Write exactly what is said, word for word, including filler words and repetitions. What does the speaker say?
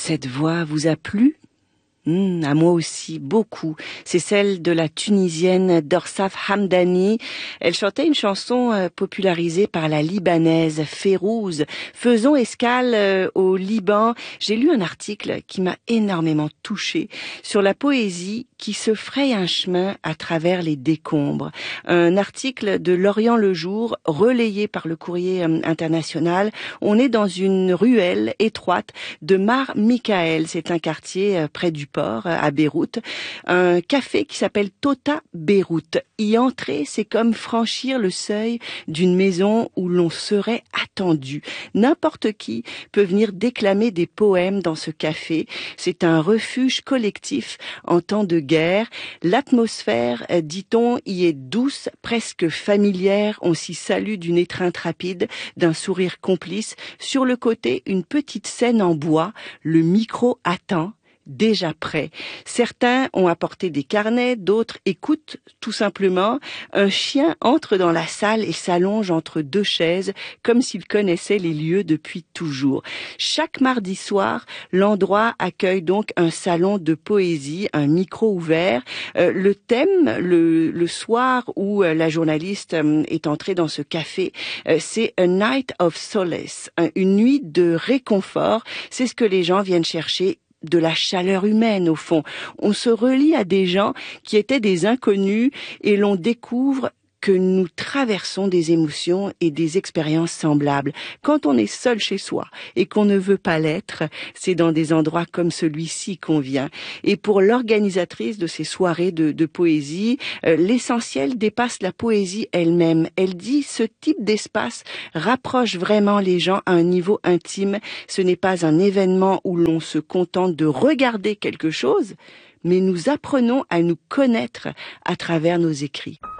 Cette voix vous a plu ? Mmh, à moi aussi, beaucoup. C'est celle de la Tunisienne Dorsaf Hamdani. Elle chantait une chanson euh, popularisée par la Libanaise Férouz. Faisons escale euh, au Liban. J'ai lu un article qui m'a énormément touchée sur la poésie qui se fraye un chemin à travers les décombres. Un article de Lorient Le Jour, relayé par le Courrier euh, international. On est dans une ruelle étroite de Mar Michael. C'est un quartier euh, près du port à Beyrouth, un café qui s'appelle Tota Beyrouth. Y entrer, c'est comme franchir le seuil d'une maison où l'on serait attendu. N'importe qui peut venir déclamer des poèmes dans ce café. C'est un refuge collectif en temps de guerre. L'atmosphère, dit-on, y est douce, presque familière. On s'y salue d'une étreinte rapide, d'un sourire complice. Sur le côté, une petite scène en bois. Le micro attend, déjà prêt. Certains ont apporté des carnets, d'autres écoutent tout simplement. Un chien entre dans la salle et s'allonge entre deux chaises, comme s'il connaissait les lieux depuis toujours. Chaque mardi soir, l'endroit accueille donc un salon de poésie, un micro ouvert. Euh, le thème, le, le soir où euh, la journaliste euh, est entrée dans ce café, euh, c'est A Night of Solace, un, une nuit de réconfort. C'est ce que les gens viennent chercher, de la chaleur humaine au fond. On se relie à des gens qui étaient des inconnus et l'on découvre que nous traversons des émotions et des expériences semblables. Quand on est seul chez soi et qu'on ne veut pas l'être, c'est dans des endroits comme celui-ci qu'on vient. Et pour l'organisatrice de ces soirées de, de poésie, euh, l'essentiel dépasse la poésie elle-même. Elle dit ce type d'espace rapproche vraiment les gens à un niveau intime. Ce n'est pas un événement où l'on se contente de regarder quelque chose, mais nous apprenons à nous connaître à travers nos écrits.